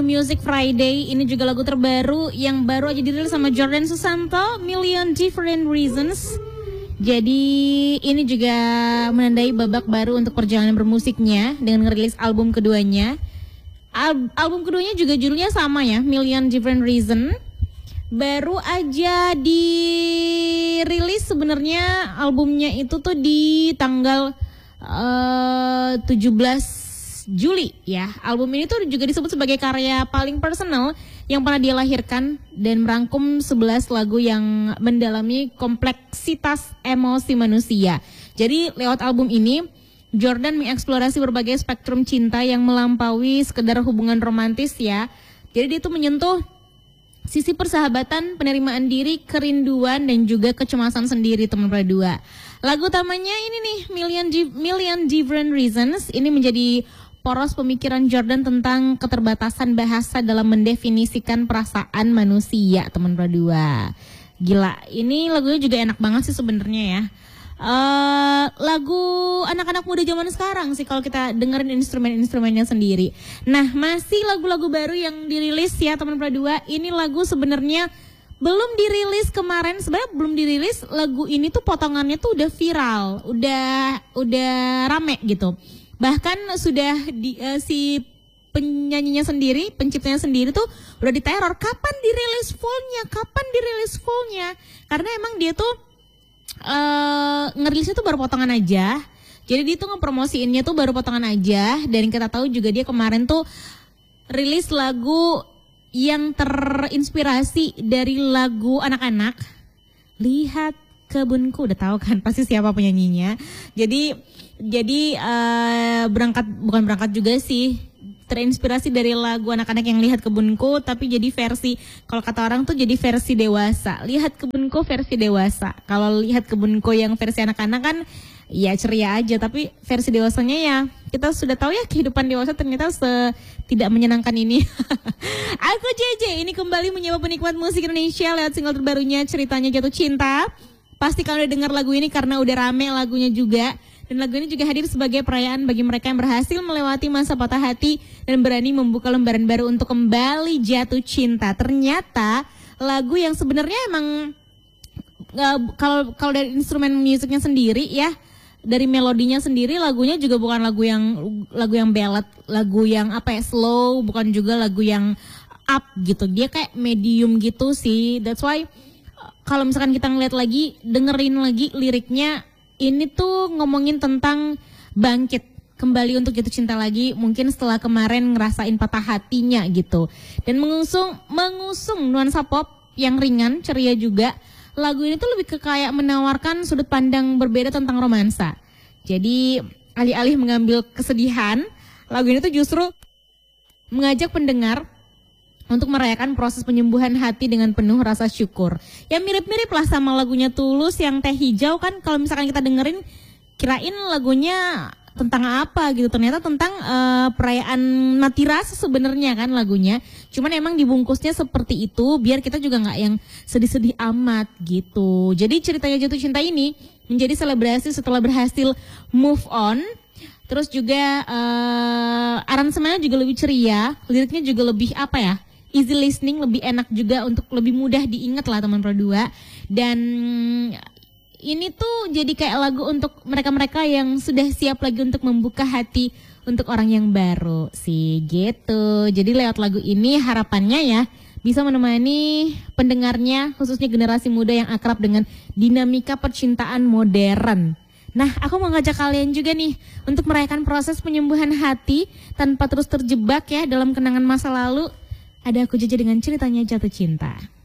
Music Friday, ini juga lagu terbaru yang baru aja dirilis sama Jordan Susanto, Million Different Reasons. Jadi ini juga menandai babak baru untuk perjalanan bermusiknya dengan ngerilis album keduanya. Album keduanya juga judulnya sama ya, Million Different Reasons. Baru aja dirilis sebenarnya albumnya itu tuh di tanggal 17 Juli ya. Album ini tuh juga disebut sebagai karya paling personal yang pernah dia lahirkan dan merangkum 11 lagu yang mendalami kompleksitas emosi manusia. Jadi lewat album ini Jordan mengeksplorasi berbagai spektrum cinta yang melampaui sekedar hubungan romantis ya. Jadi dia tuh menyentuh sisi persahabatan, penerimaan diri, kerinduan dan juga kecemasan sendiri teman berdua. Lagu utamanya ini nih Million Different Reasons. Ini menjadi poros pemikiran Jordan tentang keterbatasan bahasa dalam mendefinisikan perasaan manusia, teman berdua. Gila, ini lagunya juga enak banget sih sebenarnya ya. Lagu anak-anak muda zaman sekarang sih kalau kita dengerin instrumen-instrumennya sendiri. Nah, masih lagu-lagu baru yang dirilis ya teman berdua. Ini lagu sebenarnya belum dirilis kemarin, sebenarnya belum dirilis. Lagu ini tuh potongannya tuh udah viral, udah rame gitu. Bahkan sudah si penyanyinya sendiri, penciptanya sendiri tuh udah diteror. Kapan dirilis fullnya? Karena emang dia tuh ngerilisnya tuh baru potongan aja. Jadi dia tuh ngepromosiinnya tuh baru potongan aja. Dan kita tahu juga dia kemarin tuh rilis lagu yang terinspirasi dari lagu anak-anak. Lihat kebunku, udah tahu kan pasti siapa penyanyinya. Jadi bukan berangkat juga sih, terinspirasi dari lagu anak-anak yang Lihat Kebunku, tapi jadi versi, kalau kata orang tuh jadi versi dewasa. Lihat Kebunku versi dewasa. Kalau Lihat Kebunku yang versi anak-anak kan ya ceria aja, tapi versi dewasanya ya kita sudah tahu ya kehidupan dewasa ternyata tidak menyenangkan ini. Aku JJ ini kembali menyapa penikmat musik Indonesia lewat single terbarunya Ceritanya Jatuh Cinta. Pasti kalian udah dengar lagu ini karena udah rame lagunya juga. Dan lagu ini juga hadir sebagai perayaan bagi mereka yang berhasil melewati masa patah hati dan berani membuka lembaran baru untuk kembali jatuh cinta. Ternyata lagu yang sebenarnya emang kalau dari instrumen musiknya sendiri ya, dari melodinya sendiri lagunya juga bukan lagu yang ballad, lagu yang slow, bukan juga lagu yang up gitu. Dia kayak medium gitu sih. That's why kalau misalkan kita ngeliat lagi, dengerin lagi liriknya, ini tuh ngomongin tentang bangkit kembali untuk jatuh cinta lagi, mungkin setelah kemarin ngerasain patah hatinya gitu. Dan mengusung nuansa pop yang ringan, ceria juga. Lagu ini tuh lebih ke kayak menawarkan sudut pandang berbeda tentang romansa. Jadi alih-alih mengambil kesedihan, lagu ini tuh justru mengajak pendengar untuk merayakan proses penyembuhan hati dengan penuh rasa syukur. Ya mirip-mirip lah sama lagunya Tulus yang Teh Hijau kan, kalau misalkan kita dengerin kirain lagunya tentang apa gitu. Ternyata tentang perayaan mati rasa sebenarnya kan lagunya. Cuman emang dibungkusnya seperti itu biar kita juga gak yang sedih-sedih amat gitu. Jadi Ceritanya Jatuh Cinta ini menjadi selebrasi setelah berhasil move on. Terus juga aransemennya juga lebih ceria, liriknya juga lebih easy listening, lebih enak juga untuk lebih mudah diingat lah teman berdua. Dan ini tuh jadi kayak lagu untuk mereka-mereka yang sudah siap lagi untuk membuka hati untuk orang yang baru sih gitu. Jadi lewat lagu ini harapannya ya bisa menemani pendengarnya, khususnya generasi muda yang akrab dengan dinamika percintaan modern. Nah, aku mau ngajak kalian juga nih untuk merayakan proses penyembuhan hati tanpa terus terjebak ya dalam kenangan masa lalu. Ada Aku JJ dengan Ceritanya Jatuh Cinta.